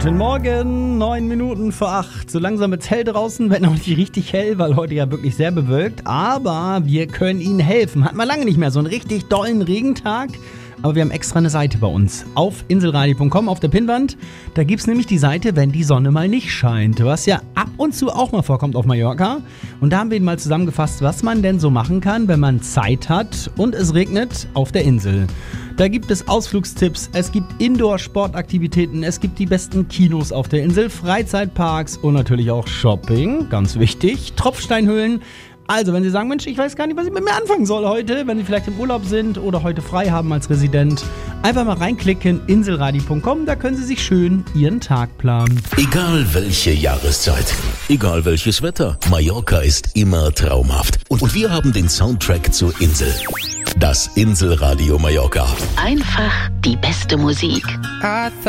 Guten Morgen, 9 Minuten vor 8. So langsam wird's hell draußen, wird noch nicht richtig hell, weil heute ja wirklich sehr bewölkt. Aber wir können Ihnen helfen. Hatten wir lange nicht mehr so einen richtig dollen Regentag. Aber wir haben extra eine Seite bei uns auf inselradio.com auf der Pinnwand. Da gibt's nämlich die Seite, wenn die Sonne mal nicht scheint, was ja ab und zu auch mal vorkommt auf Mallorca. Und da haben wir Ihnen mal zusammengefasst, was man denn so machen kann, wenn man Zeit hat und es regnet auf der Insel. Da gibt es Ausflugstipps, es gibt Indoor-Sportaktivitäten, es gibt die besten Kinos auf der Insel, Freizeitparks und natürlich auch Shopping, ganz wichtig, Tropfsteinhöhlen. Also, wenn Sie sagen, Mensch, ich weiß gar nicht, was ich mit mir anfangen soll heute, wenn Sie vielleicht im Urlaub sind oder heute frei haben als Resident, einfach mal reinklicken, inselradio.com, da können Sie sich schön Ihren Tag planen. Egal welche Jahreszeit, egal welches Wetter, Mallorca ist immer traumhaft. Und wir haben den Soundtrack zur Insel. Das Inselradio Mallorca. Einfach die beste Musik.